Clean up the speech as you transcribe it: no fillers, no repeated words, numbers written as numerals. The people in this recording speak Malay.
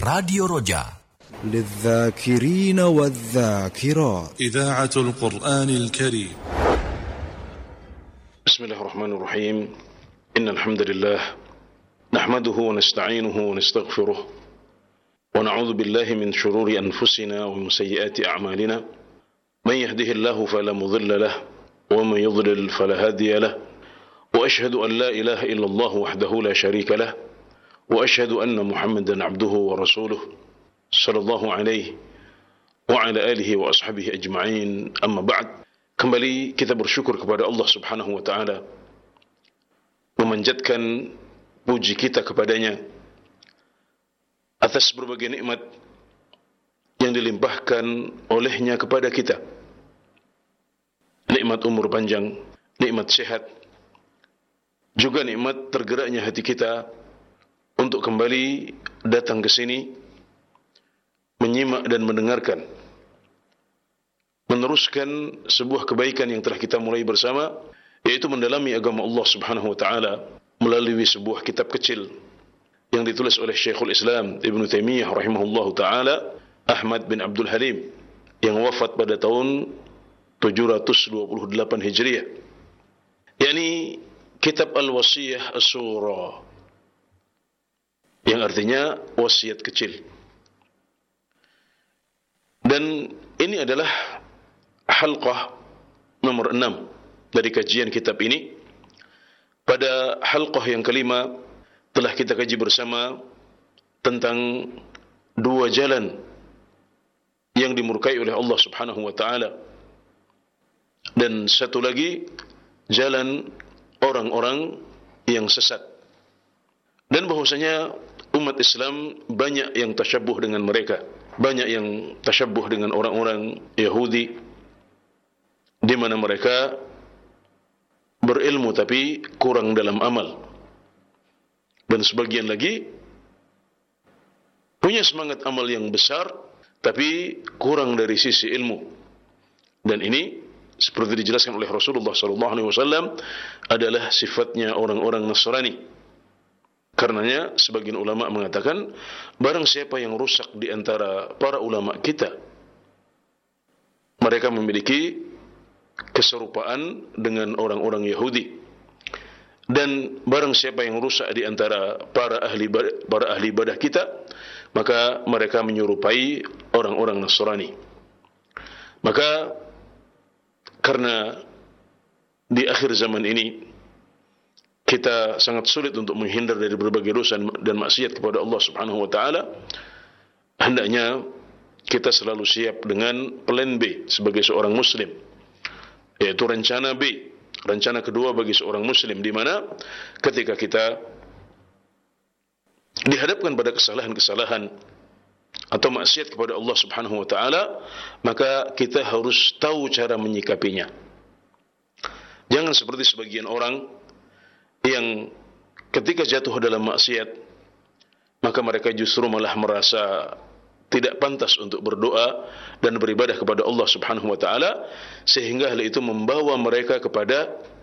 راديو رجا للذاكرين والذاكرات إذاعة القرآن الكريم. بسم الله الرحمن الرحيم. إن الحمد لله نحمده ونستعينه ونستغفره ونعوذ بالله من شرور أنفسنا ومن سيئات أعمالنا. من يهده الله فلا مضل له ومن يضلل فلا هادي له، وأشهد أن لا إله إلا الله وحده لا شريك له، وأشهد أن محمدا عبده ورسوله صلى الله عليه وعلى آله وأصحابه أجمعين. Amma ba'd. Kembali kita bersyukur kepada Allah Subhanahu wa taala, memanjatkan puji kita kepadanya atas berbagai nikmat yang dilimpahkan olehnya kepada kita. Nikmat umur panjang, nikmat sehat, juga nikmat tergeraknya hati kita untuk kembali datang ke sini, menyimak dan mendengarkan, meneruskan sebuah kebaikan yang telah kita mulai bersama, yaitu mendalami agama Allah Subhanahu wa taala melalui sebuah kitab kecil yang ditulis oleh Syekhul Islam Ibn Taimiyah rahimahullahu taala, Ahmad bin Abdul Halim, yang wafat pada tahun 728 Hijriah, yakni kitab Al-Wasiyah As-Sura, yang artinya wasiat kecil. Dan ini adalah halqah nomor 6 dari kajian kitab ini. Pada halqah yang kelima telah kita kaji bersama tentang dua jalan yang dimurkai oleh Allah Subhanahu wa taala, dan satu lagi jalan orang-orang yang sesat, dan bahwasanya umat Islam banyak yang tasyabbuh dengan mereka, banyak yang tasyabbuh dengan orang-orang Yahudi, di mana mereka berilmu tapi kurang dalam amal, dan sebagian lagi punya semangat amal yang besar tapi kurang dari sisi ilmu. Dan ini seperti dijelaskan oleh Rasulullah SAW adalah sifatnya orang-orang Nasrani. Karenanya sebagian ulama mengatakan, barang siapa yang rusak di antara para ulama kita, mereka memiliki keserupaan dengan orang-orang Yahudi, dan barang siapa yang rusak di antara para ahli ibadah kita, maka mereka menyerupai orang-orang Nasrani. Maka karena di akhir zaman ini kita sangat sulit untuk menghindar dari berbagai dosa dan maksiat kepada Allah Subhanahu wa taala, hendaknya kita selalu siap dengan plan B sebagai seorang muslim, yaitu rencana B, rencana kedua bagi seorang muslim, di mana ketika kita dihadapkan pada kesalahan-kesalahan atau maksiat kepada Allah Subhanahu wa taala, maka kita harus tahu cara menyikapinya. Jangan seperti sebagian orang yang ketika jatuh dalam maksiat, maka mereka justru malah merasa tidak pantas untuk berdoa dan beribadah kepada Allah Subhanahu wa taala, sehingga hal itu membawa mereka kepada